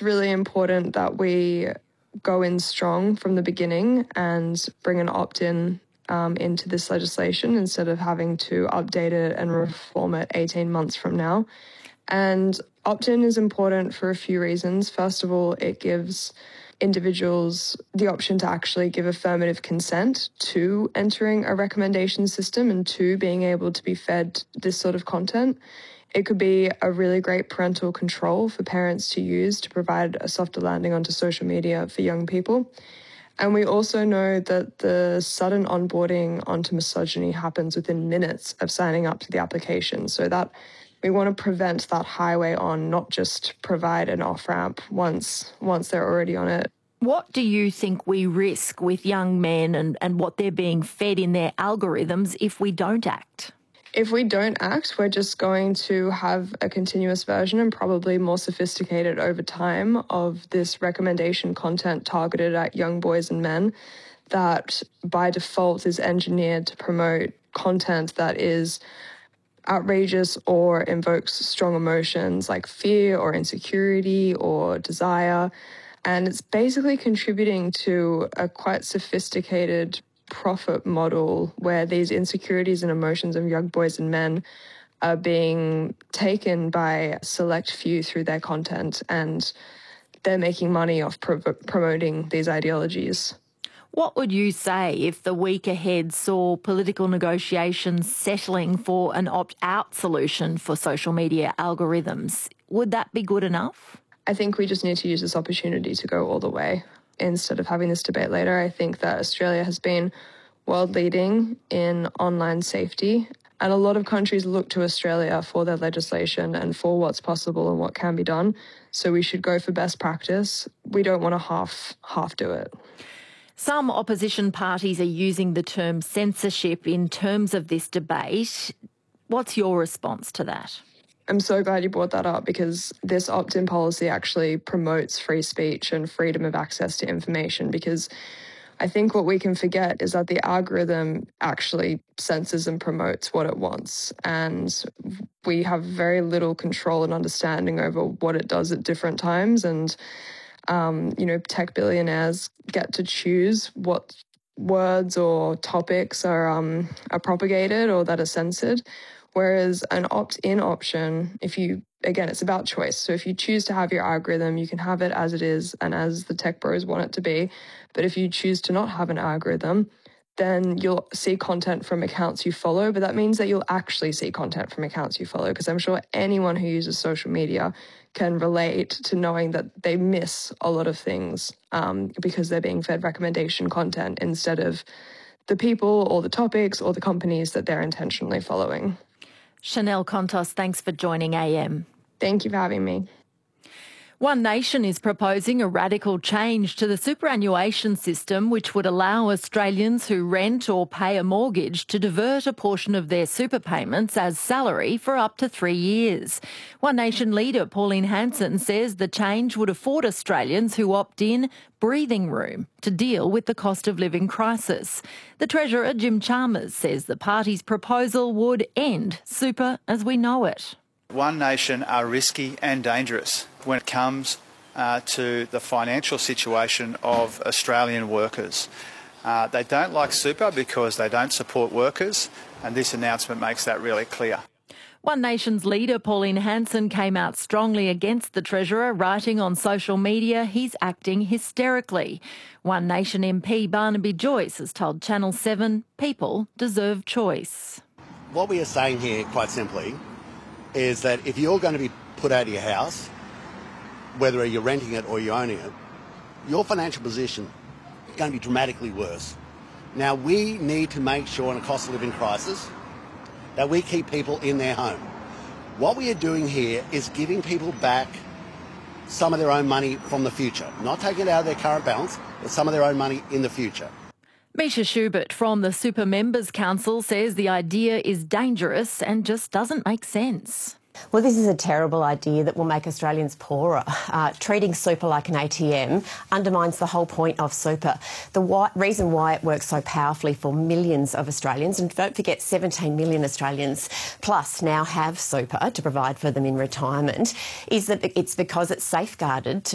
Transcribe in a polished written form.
it's really important that we go in strong from the beginning and bring an opt-in into this legislation instead of having to update it and reform it 18 months from now. And opt-in is important for a few reasons. First of all, it gives individuals the option to actually give affirmative consent to entering a recommendation system and to being able to be fed this sort of content. It could be a really great parental control for parents to use to provide a softer landing onto social media for young people. And we also know that the sudden onboarding onto misogyny happens within minutes of signing up to the application, so that we want to prevent that highway on, not just provide an off-ramp once they're already on it. What do you think we risk with young men and what they're being fed in their algorithms if we don't act? If we don't act, we're just going to have a continuous version and probably more sophisticated over time of this recommendation content targeted at young boys and men that by default is engineered to promote content that is outrageous or invokes strong emotions like fear or insecurity or desire. And it's basically contributing to a quite sophisticated profit model where these insecurities and emotions of young boys and men are being taken by a select few through their content, and they're making money off promoting these ideologies. What would you say if the week ahead saw political negotiations settling for an opt-out solution for social media algorithms? Would that be good enough? I think we just need to use this opportunity to go all the way. Instead of having this debate later, I think that Australia has been world leading in online safety, and a lot of countries look to Australia for their legislation and for what's possible and what can be done. So we should go for best practice. We don't want to half do it. Some opposition parties are using the term censorship in terms of this debate. What's your response to that? I'm so glad you brought that up, because this opt-in policy actually promotes free speech and freedom of access to information, because I think what we can forget is that the algorithm actually censors and promotes what it wants, and we have very little control and understanding over what it does at different times. And tech billionaires get to choose what words or topics are propagated or that are censored. Whereas an opt-in option, it's about choice. So if you choose to have your algorithm, you can have it as it is and as the tech bros want it to be. But if you choose to not have an algorithm, then you'll see content from accounts you follow. But that means that you'll actually see content from accounts you follow, because I'm sure anyone who uses social media can relate to knowing that they miss a lot of things because they're being fed recommendation content instead of the people or the topics or the companies that they're intentionally following. Chanel Contos, thanks for joining AM. Thank you for having me. One Nation is proposing a radical change to the superannuation system which would allow Australians who rent or pay a mortgage to divert a portion of their super payments as salary for up to 3 years. One Nation leader Pauline Hanson says the change would afford Australians who opt in breathing room to deal with the cost of living crisis. The Treasurer, Jim Chalmers, says the party's proposal would end super as we know it. One Nation are risky and dangerous when it comes to the financial situation of Australian workers. They don't like super because they don't support workers, and this announcement makes that really clear. One Nation's leader, Pauline Hanson, came out strongly against the Treasurer, writing on social media he's acting hysterically. One Nation MP Barnaby Joyce has told Channel 7 people deserve choice. What we are saying here, quite simply, is that if you're going to be put out of your house, whether you're renting it or you're owning it, your financial position is going to be dramatically worse. Now, we need to make sure in a cost of living crisis that we keep people in their home. What we are doing here is giving people back some of their own money from the future, not taking it out of their current balance, but some of their own money in the future. Misha Schubert from the Super Members Council says the idea is dangerous and just doesn't make sense. Well, this is a terrible idea that will make Australians poorer. Treating super like an ATM undermines the whole point of super. The reason why it works so powerfully for millions of Australians, and don't forget 17 million Australians plus now have super to provide for them in retirement, is that it's because it's safeguarded